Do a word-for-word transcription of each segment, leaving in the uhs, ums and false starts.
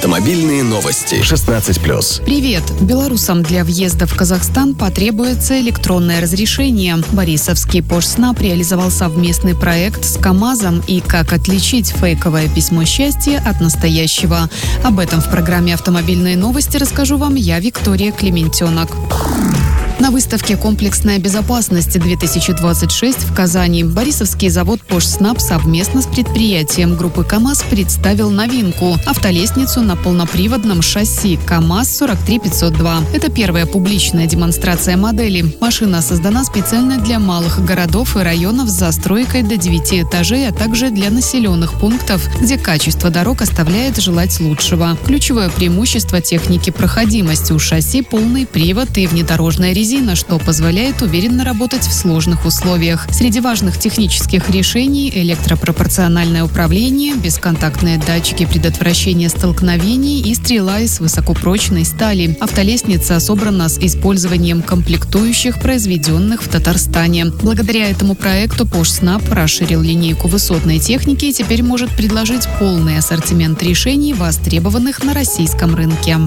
Автомобильные новости. шестнадцать плюс. Привет! Белорусам для въезда в Казахстан потребуется электронное разрешение. Борисовский Пошснаб реализовал совместный проект с КАМАЗом и как отличить фейковое письмо счастья от настоящего. Об этом в программе «Автомобильные новости» расскажу вам я, Виктория Клементенок. На выставке «Комплексная безопасность-две тысячи двадцать шесть» в Казани Борисовский завод «Пошснаб» совместно с предприятием группы КАМАЗ представил новинку – автолестницу на полноприводном шасси КАМАЗ сорок три пятьсот два. Это первая публичная демонстрация модели. Машина создана специально для малых городов и районов с застройкой до девяти этажей, а также для населенных пунктов, где качество дорог оставляет желать лучшего. Ключевое преимущество техники проходимости у шасси – полный привод и внедорожная резина. Резина, что позволяет уверенно работать в сложных условиях. Среди важных технических решений – электропропорциональное управление, бесконтактные датчики предотвращения столкновений и стрела из высокопрочной стали. Автолестница собрана с использованием комплектующих, произведенных в Татарстане. Благодаря этому проекту Пошснаб расширил линейку высотной техники и теперь может предложить полный ассортимент решений, востребованных на российском рынке.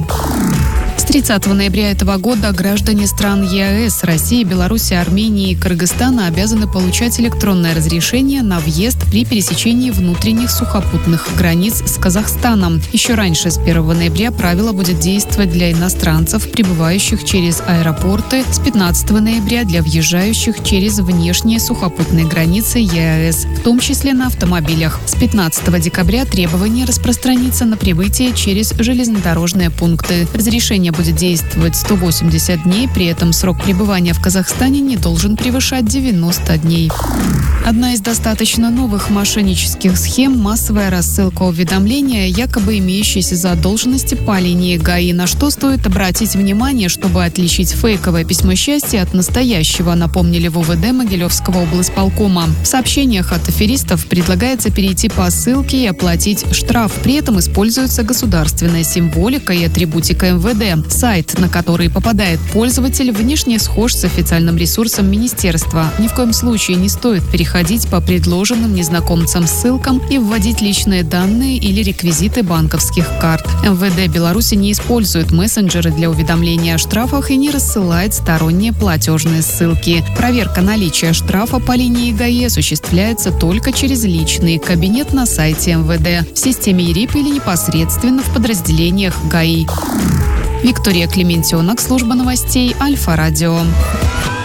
С тридцатого ноября этого года граждане стран ЕАЭС, России, Беларуси, Армении и Кыргызстана обязаны получать электронное разрешение на въезд при пересечении внутренних сухопутных границ с Казахстаном. Еще раньше, с первого ноября, правило будет действовать для иностранцев, прибывающих через аэропорты, с пятнадцатого ноября для въезжающих через внешние сухопутные границы ЕАЭС, в том числе на автомобилях. С пятнадцатого декабря требование распространится на прибытие через железнодорожные пункты. Разрешение будет действовать сто восемьдесят дней, при этом срок пребывания в Казахстане не должен превышать девяносто дней. Одна из достаточно новых мошеннических схем – массовая рассылка уведомления, якобы имеющейся задолженности по линии ГАИ. На что стоит обратить внимание, чтобы отличить фейковое письмо счастья от настоящего, напомнили в УВД Могилевского облсполкома. В сообщениях от аферистов предлагается перейти по ссылке и оплатить штраф. При этом используется государственная символика и атрибутика эм вэ дэ. Сайт, на который попадает пользователь, внешне схож с официальным ресурсом министерства. Ни в коем случае не стоит переходить по предложенным незнакомцам ссылкам и вводить личные данные или реквизиты банковских карт. эм вэ дэ Беларуси не использует мессенджеры для уведомления о штрафах и не рассылает сторонние платежные ссылки. Проверка наличия штрафа по линии ГАИ осуществляется только через личный кабинет на сайте эм вэ дэ, в системе ЕРИП или непосредственно в подразделениях ГАИ. Виктория Клементенок, служба новостей Альфа-Радио.